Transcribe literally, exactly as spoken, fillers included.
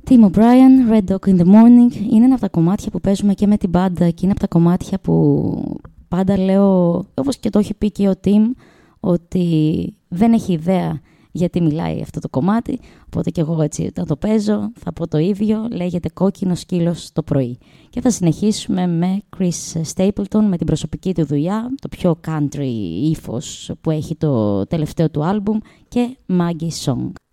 Tim O'Brien, Red Dog in the Morning, είναι ένα από τα κομμάτια που παίζουμε και με την μπάντα και είναι από τα κομμάτια που πάντα λέω, όπως και το έχει πει και ο Tim, ότι δεν έχει ιδέα γιατί μιλάει αυτό το κομμάτι, οπότε και εγώ έτσι όταν το παίζω θα πω το ίδιο, λέγεται Κόκκινο σκύλος το πρωί. Και θα συνεχίσουμε με Chris Stapleton, με την προσωπική του δουλειά, το πιο country ύφος που έχει το τελευταίο του άλμπουμ, και Maggie Song.